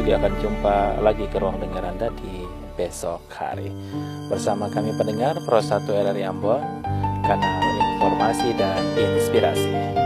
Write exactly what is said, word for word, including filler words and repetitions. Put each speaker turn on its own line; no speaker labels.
Yuli akan jumpa lagi ke ruang dengar Anda di besok hari. Bersama kami pendengar Pro satu R R I Ambon, kanal informasi dan inspirasi.